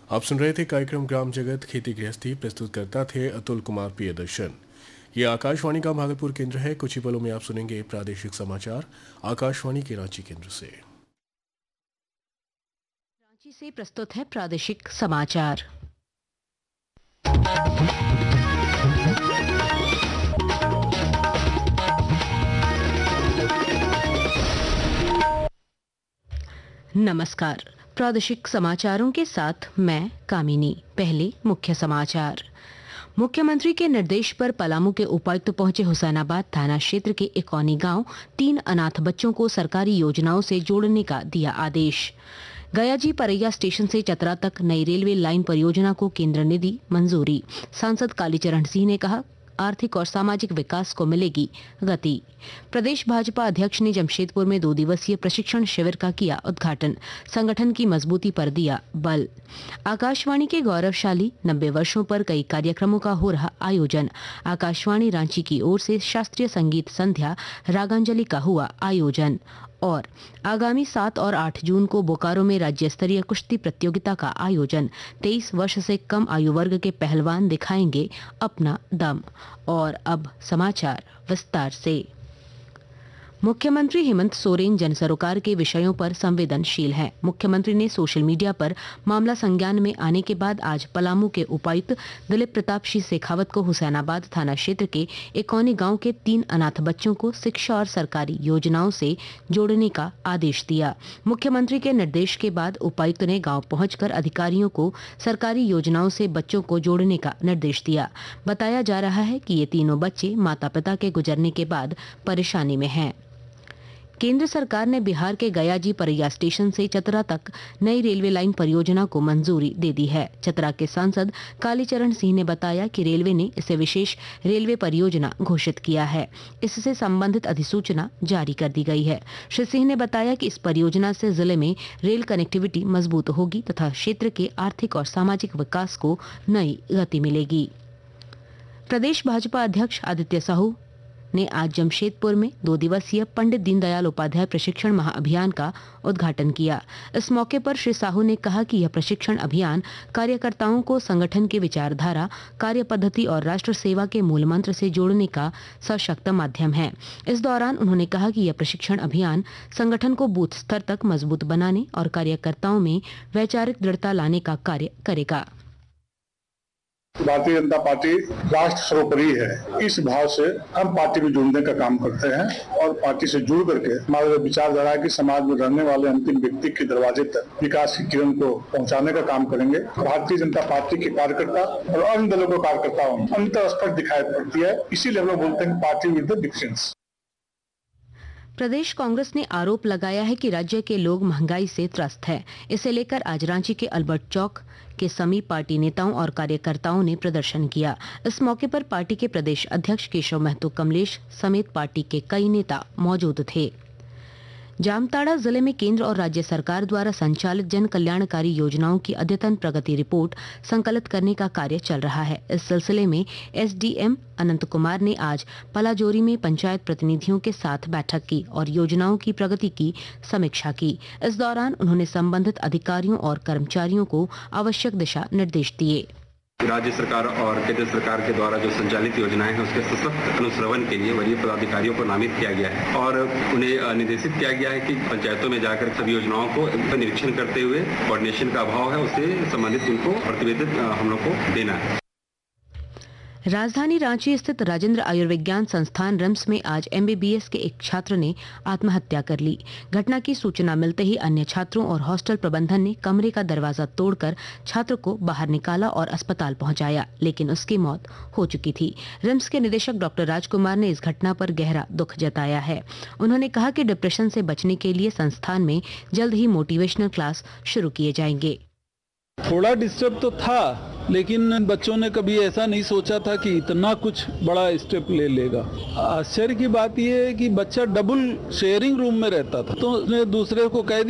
आप सुन रहे थे कार्यक्रम ग्राम जगत खेती गृहस्थी। प्रस्तुत करता थे अतुल कुमार प्रियदर्शन। ये आकाशवाणी का भागलपुर केंद्र है। कुछ ही पलों में आप सुनेंगे प्रादेशिक समाचार आकाशवाणी के रांची केंद्र से। रांची से प्रस्तुत है प्रादेशिक समाचार। नमस्कार। प्रादेशिक समाचारों के साथ मैं कामिनी। पहले मुख्य समाचार। मुख्यमंत्री के निर्देश पर पलामू के उपायुक्त पहुंचे हुसैनाबाद थाना क्षेत्र के इकौनी गांव 3 अनाथ बच्चों को सरकारी योजनाओं से जोड़ने का दिया आदेश। गयाजी परैया स्टेशन से चतरा तक नई रेलवे लाइन परियोजना को केंद्र ने दी मंजूरी। सांसद कालीचरण सिंह ने कहा, आर्थिक और सामाजिक विकास को मिलेगी गति। प्रदेश भाजपा अध्यक्ष ने जमशेदपुर में 2 दिवसीय प्रशिक्षण शिविर का किया उद्घाटन। संगठन की मजबूती पर दिया बल। आकाशवाणी के गौरवशाली 90 वर्षों पर कई कार्यक्रमों का हो रहा आयोजन। आकाशवाणी रांची की ओर से शास्त्रीय संगीत संध्या रागांजलि का हुआ आयोजन। और आगामी 7 और 8 जून को बोकारो में राज्य स्तरीय कुश्ती प्रतियोगिता का आयोजन। 23 वर्ष से कम आयु वर्ग के पहलवान दिखाएंगे अपना दम। और अब समाचार विस्तार से। मुख्यमंत्री हेमंत सोरेन जन सरोकार के विषयों पर संवेदनशील हैं। मुख्यमंत्री ने सोशल मीडिया पर मामला संज्ञान में आने के बाद आज पलामू के उपायुक्त दिलीप प्रताप सिंह शेखावत को हुसैनाबाद थाना क्षेत्र के इकौनी गांव के 3 अनाथ बच्चों को शिक्षा और सरकारी योजनाओं से जोड़ने का आदेश दिया। मुख्यमंत्री के निर्देश के बाद उपायुक्त ने गाँव पहुंचकर अधिकारियों को सरकारी योजनाओं से बच्चों को जोड़ने का निर्देश दिया। बताया जा रहा है कि ये तीनों बच्चे माता पिता के गुजरने के बाद परेशानी में हैं। केंद्र सरकार ने बिहार के गयाजी परैया स्टेशन से चतरा तक नई रेलवे लाइन परियोजना को मंजूरी दे दी है। चतरा के सांसद कालीचरण सिंह ने बताया कि रेलवे ने इसे विशेष रेलवे परियोजना घोषित किया है। इससे संबंधित अधिसूचना जारी कर दी गई है। श्री सिंह ने बताया कि इस परियोजना से जिले में रेल कनेक्टिविटी मजबूत होगी तथा क्षेत्र के आर्थिक और सामाजिक विकास को नई गति मिलेगी। प्रदेश भाजपा अध्यक्ष आदित्य साहू ने आज जमशेदपुर में 2 दिवसीय पंडित दीनदयाल उपाध्याय प्रशिक्षण महाअभियान का उद्घाटन किया। इस मौके पर श्री साहू ने कहा कि यह प्रशिक्षण अभियान कार्यकर्ताओं को संगठन के विचारधारा, कार्य पद्धति और राष्ट्र सेवा के मूल मंत्र से जोड़ने का सशक्त माध्यम है। इस दौरान उन्होंने कहा कि यह प्रशिक्षण अभियान संगठन को बूथ स्तर तक मजबूत बनाने और कार्यकर्ताओं में वैचारिक दृढ़ता लाने का कार्य करेगा। भारतीय जनता पार्टी राष्ट्र सर्वोपरि है। इस भाव से हम पार्टी में जुड़ने का काम करते हैं और पार्टी से जुड़ करके हमारा विचारधारा है कि समाज में रहने वाले अंतिम व्यक्ति के दरवाजे तक विकास की किरण को पहुंचाने का काम करेंगे। भारतीय जनता पार्टी के कार्यकर्ता और अन्य दलों के कार्यकर्ताओं में अंतर स्पष्ट दिखाई पड़ती है। इसीलिए हम लोग बोलते हैं पार्टी विद द डिफरेंस। प्रदेश कांग्रेस ने आरोप लगाया है कि राज्य के लोग महंगाई से त्रस्त हैं। इसे लेकर आज रांची के अल्बर्ट चौक के समीप पार्टी नेताओं और कार्यकर्ताओं ने प्रदर्शन किया। इस मौके पर पार्टी के प्रदेश अध्यक्ष केशव महतो कमलेश समेत पार्टी के कई नेता मौजूद थे। जामताड़ा जिले में केंद्र और राज्य सरकार द्वारा संचालित जन कल्याणकारी योजनाओं की अद्यतन प्रगति रिपोर्ट संकलित करने का कार्य चल रहा है। इस सिलसिले में एसडीएम अनंत कुमार ने आज पलाजोरी में पंचायत प्रतिनिधियों के साथ बैठक की और योजनाओं की प्रगति की समीक्षा की। इस दौरान उन्होंने संबंधित अधिकारियों और कर्मचारियों को आवश्यक दिशा निर्देश दिए। राज्य सरकार और केंद्र सरकार के द्वारा जो संचालित योजनाएं हैं उसके सशक्त अनुश्रवण के लिए वरीय पदाधिकारियों को नामित किया गया है और उन्हें निर्देशित किया गया है कि पंचायतों में जाकर सभी योजनाओं को निरीक्षण करते हुए कोऑर्डिनेशन का अभाव है उससे संबंधित उनको प्रतिवेदित हम लोग को देना है। राजधानी रांची स्थित राजेंद्र आयुर्विज्ञान संस्थान रिम्स में आज एमबीबीएस के एक छात्र ने आत्महत्या कर ली। घटना की सूचना मिलते ही अन्य छात्रों और हॉस्टल प्रबंधन ने कमरे का दरवाजा तोड़कर छात्र को बाहर निकाला और अस्पताल पहुंचाया, लेकिन उसकी मौत हो चुकी थी। रिम्स के निदेशक डॉक्टर राजकुमार ने इस घटना पर गहरा दुख जताया है। उन्होंने कहा कि डिप्रेशन से बचने के लिए संस्थान में जल्द ही मोटिवेशनल क्लास शुरू किए जाएंगे। थोड़ा डिस्टर्ब तो था, लेकिन बच्चों ने कभी ऐसा नहीं सोचा था कि इतना कुछ बड़ा स्टेप ले लेगा। आश्चर्य की बात यह है कि बच्चा डबल शेयरिंग रूम में रहता था, तो उसने दूसरे को कह दिया